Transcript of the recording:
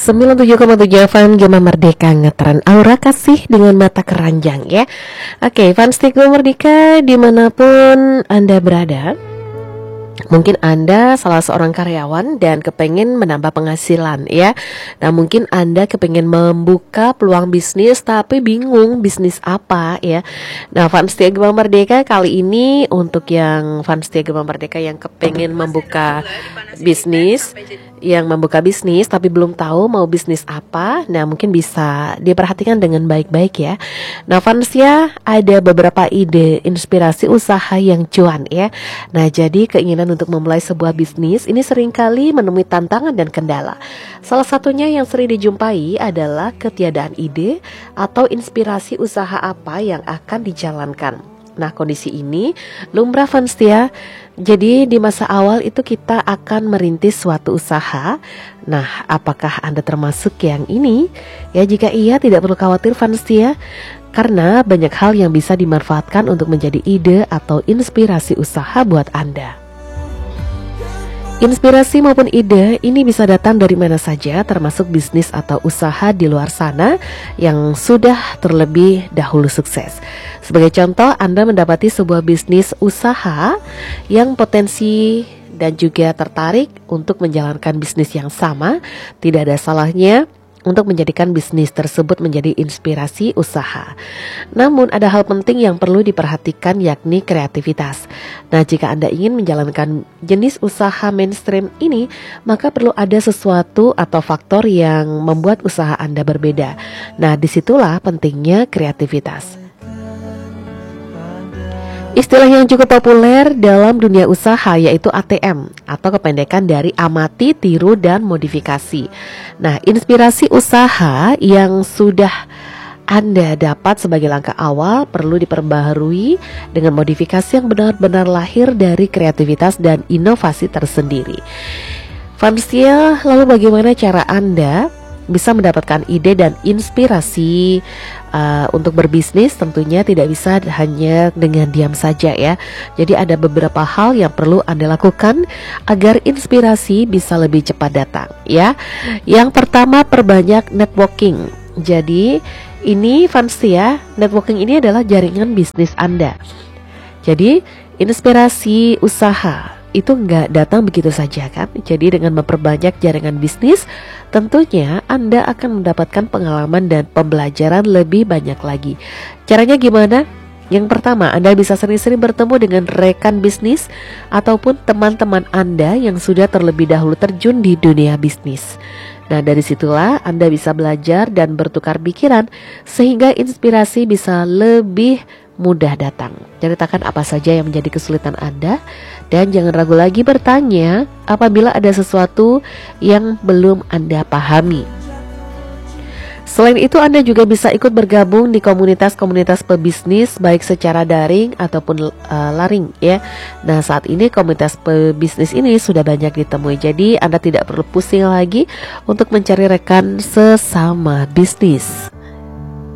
97,7 FM Gema Merdeka, ngetren aura kasih dengan mata keranjang ya. Oke, fans Gema Merdeka dimanapun Anda berada, mungkin Anda salah seorang karyawan dan kepengen menambah penghasilan ya. Nah, mungkin Anda kepengen membuka peluang bisnis tapi bingung bisnis apa ya. Nah, fans Gema Merdeka kali ini untuk yang fans Gema Merdeka yang kepengen membuka bisnis, tapi belum tahu mau bisnis apa, nah mungkin bisa diperhatikan dengan baik-baik ya. Nah, fans ya, ada beberapa ide inspirasi usaha yang cuan ya. Nah, jadi keinginan untuk memulai sebuah bisnis ini seringkali menemui tantangan dan kendala. Salah satunya yang sering dijumpai adalah ketiadaan ide atau inspirasi usaha apa yang akan dijalankan. Nah, kondisi ini lumrah fans ya. Jadi di masa awal itu kita akan merintis suatu usaha. Nah, apakah Anda termasuk yang ini? Ya, jika iya tidak perlu khawatir fans ya, karena banyak hal yang bisa dimanfaatkan untuk menjadi ide atau inspirasi usaha buat Anda. Inspirasi maupun ide ini bisa datang dari mana saja, termasuk bisnis atau usaha di luar sana yang sudah terlebih dahulu sukses. Sebagai contoh, Anda mendapati sebuah bisnis usaha yang potensi dan juga tertarik untuk menjalankan bisnis yang sama, tidak ada salahnya untuk menjadikan bisnis tersebut menjadi inspirasi usaha. Namun ada hal penting yang perlu diperhatikan, yakni kreativitas. Nah, jika Anda ingin menjalankan jenis usaha mainstream ini, maka perlu ada sesuatu atau faktor yang membuat usaha Anda berbeda. Nah, disitulah pentingnya kreativitas. Istilah yang cukup populer dalam dunia usaha yaitu ATM atau kependekan dari amati, tiru, dan modifikasi. Nah, inspirasi usaha yang sudah Anda dapat sebagai langkah awal perlu diperbaharui dengan modifikasi yang benar-benar lahir dari kreativitas dan inovasi tersendiri. Fansia, lalu bagaimana cara Anda bisa mendapatkan ide dan inspirasi untuk berbisnis? Tentunya tidak bisa hanya dengan diam saja ya. Jadi ada beberapa hal yang perlu Anda lakukan agar inspirasi bisa lebih cepat datang ya. Yang pertama, perbanyak networking. Jadi ini fans ya, networking ini adalah jaringan bisnis Anda. Jadi inspirasi usaha itu nggak datang begitu saja kan. Jadi dengan memperbanyak jaringan bisnis, tentunya Anda akan mendapatkan pengalaman dan pembelajaran lebih banyak lagi. Caranya gimana? Yang pertama, Anda bisa sering-sering bertemu dengan rekan bisnis ataupun teman-teman Anda yang sudah terlebih dahulu terjun di dunia bisnis. Nah, dari situlah Anda bisa belajar dan bertukar pikiran sehingga inspirasi bisa lebih mudah datang. Ceritakan apa saja yang menjadi kesulitan Anda dan jangan ragu lagi bertanya apabila ada sesuatu yang belum Anda pahami. Selain itu, Anda juga bisa ikut bergabung di komunitas-komunitas pebisnis baik secara daring ataupun laring ya. Nah, saat ini komunitas pebisnis ini sudah banyak ditemui. Jadi Anda tidak perlu pusing lagi untuk mencari rekan sesama bisnis.